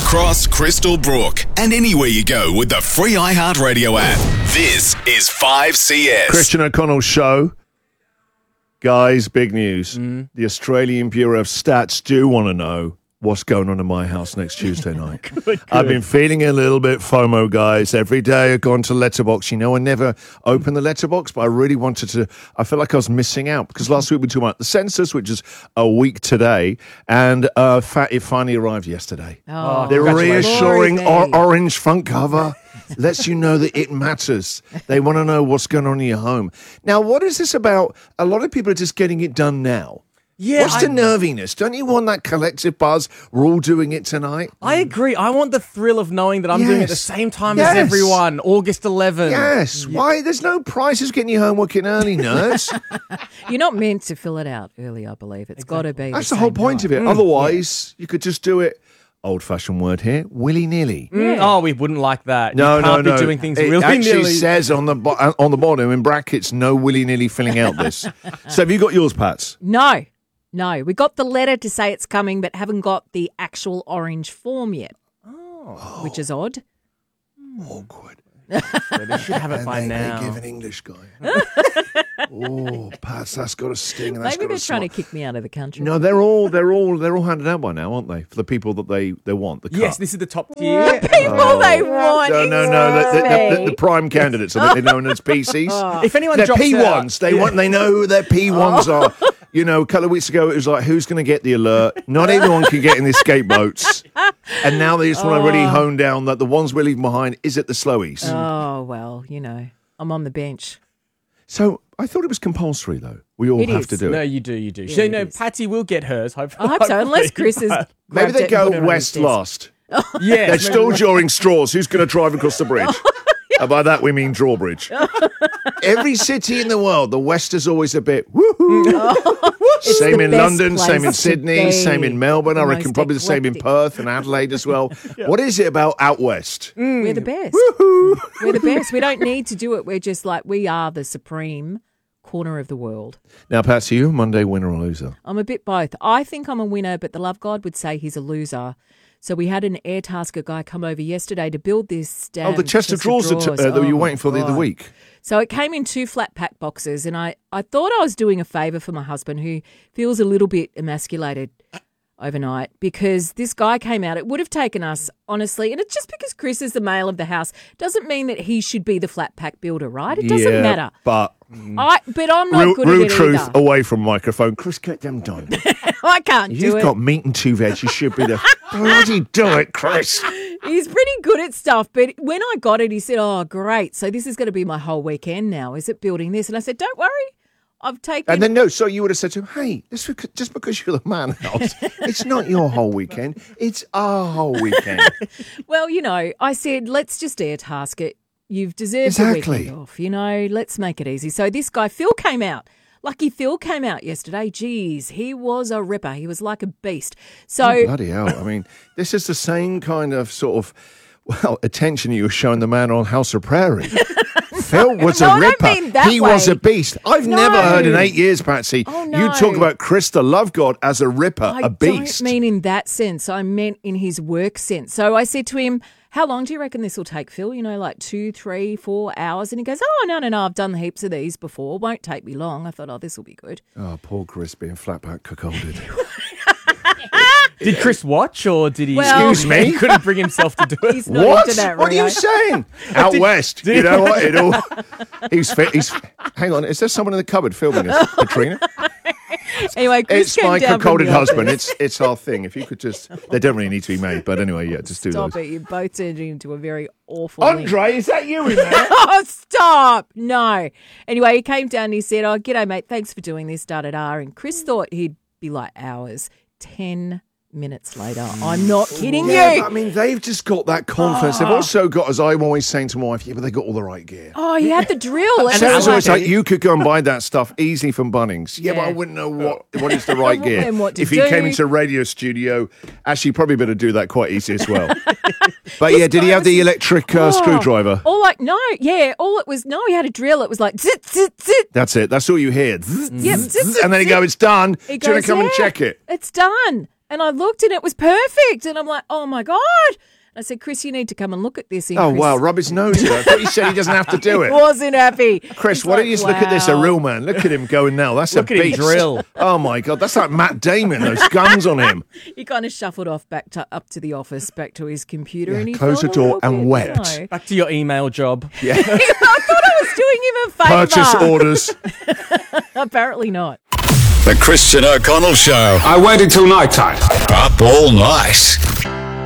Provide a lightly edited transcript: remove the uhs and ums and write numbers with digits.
across Crystal Brook and anywhere you go with the free iHeartRadio app. This is 5CS. Christian O'Connell's show. Guys, big news. The Australian Bureau of Stats do want to know what's going on in my house next Tuesday night. Good. I've been feeling a little bit FOMO, guys. Every day I've gone to Letterboxd. You know, I never open the Letterboxd, but I really wanted to. I feel like I was missing out because last week we talked about the census, which is a week today, and it finally arrived yesterday. Oh, the reassuring Glory be. orange front cover lets you know that it matters. They want to know what's going on in your home. Now, what is this about? A lot of people are just getting it done now. Yeah, What's the nerviness? Don't you want that collective buzz? We're all doing it tonight. I agree. I want the thrill of knowing that I'm doing it at the Yes. same time Yes. as everyone. August 11. Yes. Why? There's no prizes getting your homework in early, nerds. You're not meant to fill it out early, I believe. It's got to be. That's the whole point of it. Otherwise, you could just do it, old-fashioned word here, willy-nilly. Oh, we wouldn't like that. No, you can't no. be doing things it really actually nearly. says on the bottom in brackets, no willy-nilly filling out this. So have you got yours, Pats? No. We got the letter to say it's coming, but haven't got the actual orange form yet. Oh. Which is odd. Awkward. They should have it by They now. give an English guy. Oh, Pats, that's got a sting. And that's Maybe got they're a trying to smile. kick me out of the country. No, they're all handed out by now, aren't they? For the people that they want. The Yes, cut. this is the top tier. People they want. No. The prime candidates are they're known as PCs. If anyone They're drops P1s. They know who their P1s are. You know, a couple of weeks ago, it was like, who's going to get the alert? Not everyone can get in the escape boats. And now they just want to really hone down that the ones we're leaving behind is it the slowies. Oh, well, I'm on the bench. So I thought it was compulsory, though. We all It have is. to do No, it. you do. Yeah, So, it no, is. Patsy will get hers. Hopefully, I hope so, unless Chris is. Maybe they go west last. Yes, They're still drawing straws. Who's going to drive across the bridge? And by that, we mean drawbridge. Every city in the world, the West is always a bit woohoo. Same the in best London, place same in to Sydney, be. same in Melbourne. I The reckon most probably the same in eclectic. Perth and Adelaide as well. What is it about out West? We're the best. We're the best. We don't need to do it. We're just like, we are the supreme corner of the world. Now, Patsy, you a Monday winner or loser? I'm a bit both. I think I'm a winner, but the love god would say he's a loser. So we had an Airtasker guy come over yesterday to build this damn The chest of drawers that you were Oh, waiting for the other God. week. So it came in 2 flat pack boxes, and I thought I was doing a favour for my husband, who feels a little bit emasculated overnight, because this guy came out. It would have taken us, honestly, and it's just because Chris is the male of the house doesn't mean that he should be the flat pack builder, right? It doesn't matter. But But I'm not good real at it truth either. away from microphone. Chris, get them done. I can't do You've it. got meat and 2 veg. You should be the bloody do it, Chris. He's pretty good at stuff, but when I got it, he said, "Oh, great! So this is going to be my whole weekend now. Is it building this?" And I said, "Don't worry, I've taken." And then no, so you would have said to him, "Hey, just because you're the man house, it's not your whole weekend. It's our whole weekend." Well, I said, let's just air task it. You've deserved Exactly. the weekend off. Let's make it easy. So this guy Phil came out. Lucky Phil came out yesterday. Geez, he was a ripper. He was like a beast. So Bloody hell! I mean, this is the same kind of sort of attention you were showing the man on House of Prairie. Phil was No, a I don't ripper. mean that He was way. a beast. I've No. never heard in 8 years, Patsy, Oh, you no. talk about Chris the Love God as a ripper, I a beast. don't mean in that sense. I meant in his work sense. So I said to him, "How long do you reckon this will take, Phil? Like 2, 3, 4 hours?" And he goes, "Oh, no. I've done heaps of these before. Won't take me long." I thought, this will be good. Oh, poor Chris being flat back cuckolded. Did Chris watch or did he? Well- Excuse me? He couldn't bring himself to do it. He's not What? into that, What are Rio. you saying? Out west. You know what? It all. He's fit. Hang on. Is there someone in the cupboard filming us, Katrina? Anyway, Chris It's came my down from cuckolded the husband. office. It's our thing. If you could just, they don't really need to be made, but anyway, yeah, just do Stop those. it. You both turned into a very awful link. Andre, is that you in there? Oh, stop. No. Anyway, he came down and he said, "Oh, g'day, mate. Thanks for doing this, da-da-da." And Chris thought he'd be like hours. 10 minutes later. I'm not kidding Yeah, you. but I mean, they've just got that confidence. They've also got, as I'm always saying to my wife, yeah, but they got all the right gear. Oh, he had the drill. And Sarah's always like, you could go and buy that stuff easily from Bunnings. Yeah, but I Yeah. wouldn't know what is the right gear. And what to if he do. came into a radio studio, actually probably better do that quite easy as well. But yeah, did he have the electric screwdriver? All like, no, yeah, all it was, no, he had a drill. It was like, zit, zit, zit. That's it. That's all you hear. Yep, zit, zit, And then he zit. go, it's done. Do He you want goes, to come and "Yeah, check it? It's done. And I looked and it was perfect. And I'm like, oh my God. I said, Chris, you need to come and look at this. Oh, Chris wow, rub his nose in. I thought you said he doesn't have to do it. wasn't happy. Chris, He's why don't like, you just look at this, a wow. real man? Look at him going now. That's Look a at him beast. drill. Oh, my God. That's like Matt Damon, those guns on him. He kind of shuffled off up to the office, back to his computer. Yeah, and he close felt the a door little and bit, wept. you know. Back to your email job. Yeah. I thought I was doing him a favour. Purchase orders. Apparently not. The Christian O'Connell Show. I waited till night time. Up all night.